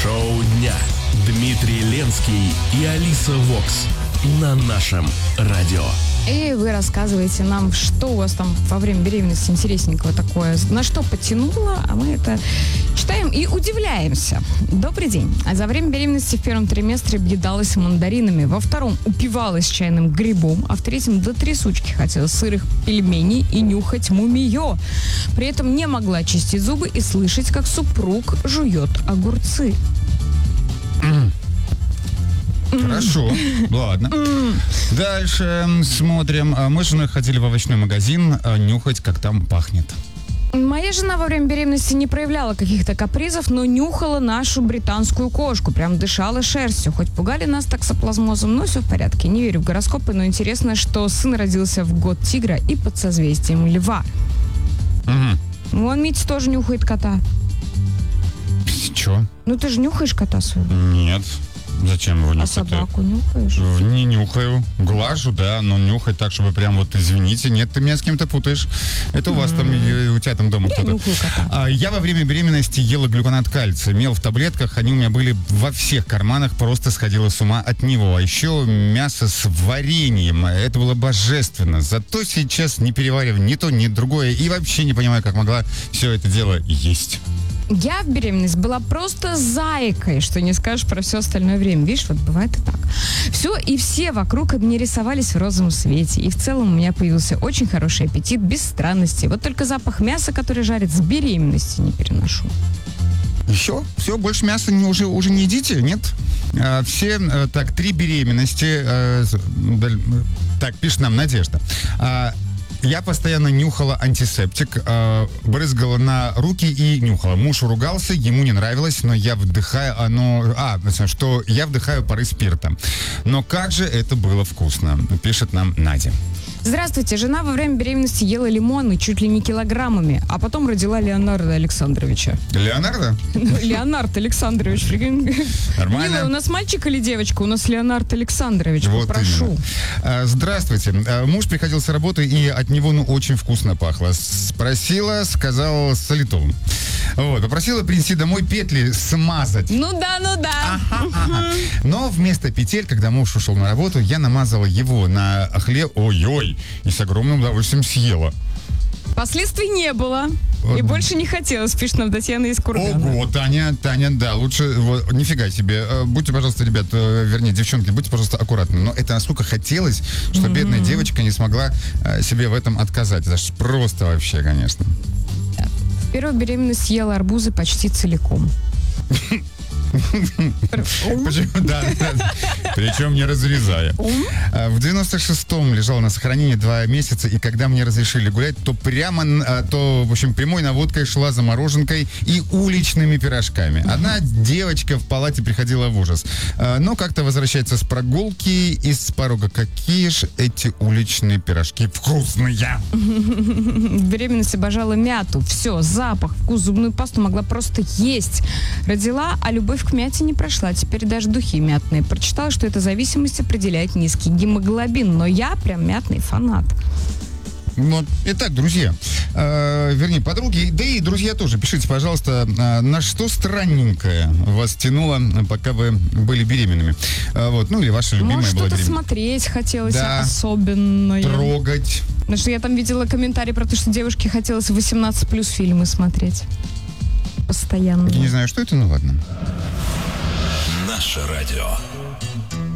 Шоу дня. Дмитрий Ленский и Алиса Вокс на нашем радио. И вы рассказываете нам, что у вас там во время беременности интересненького такое, на что потянуло, а мы это читаем и удивляемся. Добрый день. А за время беременности в первом триместре объедалась мандаринами, во втором упивалась чайным грибом, а в третьем до трясучки хотела сырых пельменей и нюхать мумиё. При этом не могла чистить зубы и слышать, как супруг жует огурцы. Хорошо, ладно. Дальше смотрим. Мы с женой ходили в овощной магазин нюхать, как там пахнет. Моя жена во время беременности не проявляла каких-то капризов, но нюхала нашу британскую кошку. Прям дышала шерстью. Хоть пугали нас токсоплазмозом, но все в порядке. Не верю в гороскопы, но интересно, что сын родился в год тигра и под созвездием льва. Вон Митя тоже нюхает кота. Чё? Ну ты же нюхаешь кота своего? Нет. Зачем его нюхать? А собаку нюхаешь? Не нюхаю. Глажу, да, но нюхать так, чтобы прям вот, извините, нет, ты меня с кем-то путаешь. Это у вас там, у тебя там дома кто-то. Нюхаю кота. Я во время беременности ела глюконат кальция. Мел в таблетках, они у меня были во всех карманах, просто сходила с ума от него. А еще мясо с вареньем. Это было божественно. Зато сейчас не перевариваю ни то, ни другое. И вообще не понимаю, как могла все это дело есть. Я в беременность была просто зайкой, что не скажешь про все остальное время. Видишь, вот бывает и так. Все и все вокруг мне рисовались в розовом свете. И в целом у меня появился очень хороший аппетит, без странностей. Вот только запах мяса, который жарит, с беременности не переношу. Все, больше мяса уже не едите, нет? Все, так, 3 беременности, так, пишет нам Надежда. Я постоянно нюхала антисептик, брызгала на руки и нюхала. Муж ругался, ему не нравилось, но я вдыхаю что я вдыхаю пары спирта. Но как же это было вкусно, пишет нам Надя. Здравствуйте. Жена во время беременности ела лимоны чуть ли не килограммами, а потом родила Леонарда Александровича. Леонардо? Леонард Александрович. Нормально. Милая, у нас мальчик или девочка? У нас Леонард Александрович. Вот попрошу. Здравствуйте. Муж приходил с работы, и от него очень вкусно пахло. Спросила, сказал солитол. Вот, попросила принести домой петли смазать. Ну да. Но вместо петель, когда муж ушел на работу, я намазала его на хлеб. Ой-ой, и с огромным удовольствием съела. Последствий не было. И больше не хотелось, пишет нам Татьяна из Кургана. Ого, Таня, да, лучше, вот, нифига себе. Будьте, пожалуйста, ребят, вернее, девчонки, будьте, пожалуйста, аккуратны. Но это насколько хотелось, что бедная девочка не смогла себе в этом отказать. Это ж просто вообще, конечно. В первую беременность съела арбузы почти целиком. Да. Причем не разрезая. В 96-м лежал на сохранении 2 месяца, и когда мне разрешили гулять, то в общем, прямой наводкой шла за мороженкой и уличными пирожками. Одна девочка в палате приходила в ужас. Но как-то возвращается с прогулки из порога. Какие ж эти уличные пирожки вкусные! В беременности обожала мяту. Все, запах, вкус, зубную пасту могла просто есть. Родила, а любовь к мяте не прошла. Теперь даже духи мятные. Прочитала, что эта зависимость определяет низкий гемоглобин. Но я прям мятный фанат. Вот. Итак, друзья, вернее, подруги, да и друзья тоже, пишите, пожалуйста, на что странненькое вас тянуло, пока вы были беременными. Вот, ну или ваша любимая Может, была что-то беременна. смотреть хотелось Да, особенно. трогать. Потому что я там видела комментарий про то, что девушке хотелось 18+ фильмы смотреть. Постоянно. Я не знаю, что это, ну ладно. Наше радио.